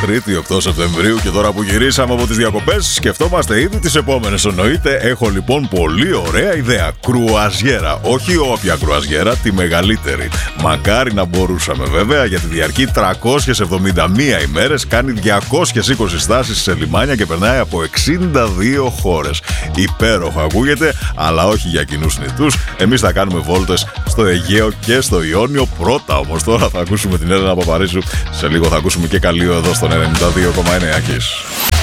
Τρίτη 8 Σεπτεμβρίου και τώρα που γυρίσαμε από τις διακοπές σκεφτόμαστε ήδη τις επόμενες, εννοείται. Έχω λοιπόν πολύ ωραία ιδέα. Κρουαζιέρα, όχι όποια κρουαζιέρα, τη μεγαλύτερη. Μακάρι να μπορούσαμε βέβαια, γιατί διαρκεί 371 ημέρες, κάνει 220 στάσεις σε λιμάνια και περνάει από 62 χώρες. Υπέροχο ακούγεται, αλλά όχι για κοινούς νητούς. Εμείς θα κάνουμε βόλτες στο Αιγαίο και στο Ιόνιο. Πρώτα όμως τώρα θα ακούσουμε την Έλενα Παπαρίσου. Σε λίγο θα ακούσουμε και Καλείο εδώ στον 92,9 Kiss.